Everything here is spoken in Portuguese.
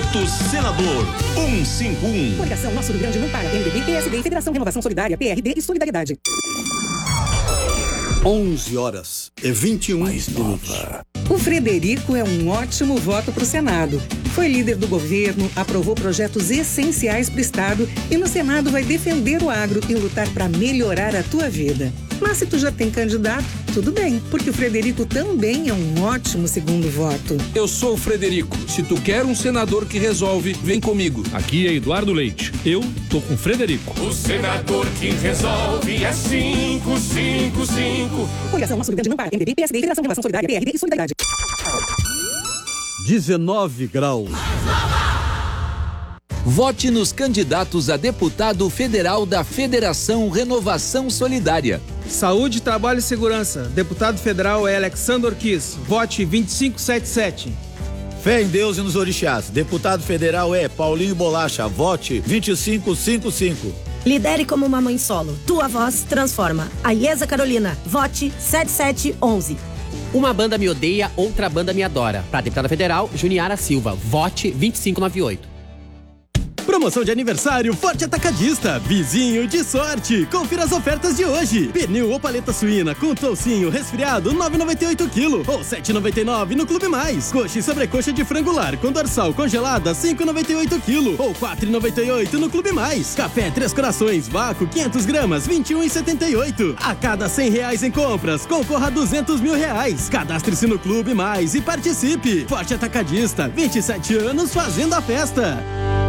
Voto Senador 151. Coligação Nosso Rio Grande não para. MDB, PSD e Federação Renovação Solidária, PRD e Solidariedade. 11h21 O Frederico é um ótimo voto para o Senado. Foi líder do governo, aprovou projetos essenciais para o Estado e no Senado vai defender o agro e lutar para melhorar a tua vida. Mas se tu já tem candidato, tudo bem, porque o Frederico também é um ótimo segundo voto. Eu sou o Frederico. Se tu quer um senador que resolve, vem comigo. Aqui é Eduardo Leite. Eu tô com o Frederico. O senador que resolve é 555. Coligação Nosso Rio Grande não para. MDB, PSD, Federação Renovação Solidária, PRD e Solidariedade. 19 graus. Vote nos candidatos a deputado federal da Federação Renovação Solidária. Saúde, Trabalho e Segurança. Deputado federal é Alexandre Orquiz. Vote 2577. Fé em Deus e nos orixás. Deputado federal é Paulinho Bolacha. Vote 2555. Lidere como uma mãe solo. Tua voz transforma. Aiesa Carolina. Vote 7711. Uma banda me odeia, outra banda me adora. Para deputada federal, Juniara Silva. Vote 2598. Promoção de aniversário Forte Atacadista. Vizinho de sorte. Confira as ofertas de hoje. Pernil ou paleta suína com toucinho resfriado 9,98 kg ou 7,99 no Clube Mais. Coxa e sobrecoxa de frango lar com dorsal congelada 5,98 kg ou 4,98 no Clube Mais. Café Três Corações vácuo 500 gramas 21,78. A cada R$100 em compras concorra a R$200 mil. Cadastre-se no Clube Mais e participe. Forte Atacadista, 27 anos fazendo a festa.